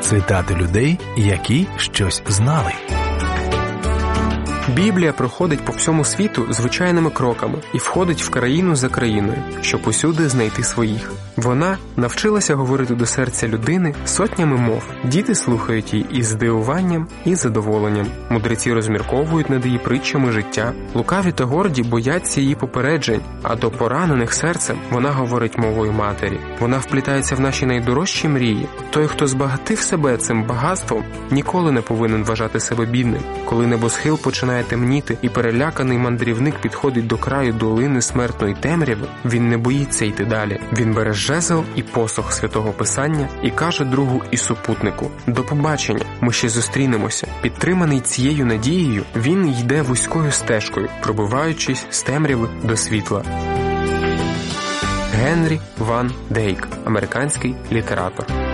Цитати людей, які щось знали. Біблія проходить по всьому світу звичайними кроками і входить в країну за країною, щоб усюди знайти своїх. Вона навчилася говорити до серця людини сотнями мов. Діти слухають її із здивуванням і задоволенням. Мудреці розмірковують над її притчами життя. Лукаві та горді бояться її попереджень, а до поранених серцем вона говорить мовою матері. Вона вплітається в наші найдорожчі мрії. Той, хто збагатив себе цим багатством, ніколи не повинен вважати себе бідним. Коли небосхил починає темніти і переляканий мандрівник підходить до краю долини смертної темряви, він не боїться йти далі. Він бере жезл і посох Святого Писання і каже другу і супутнику: «До побачення, ми ще зустрінемося». Підтриманий цією надією, він йде вузькою стежкою, пробиваючись з темряви до світла. Генрі Ван Дейк, американський літератор.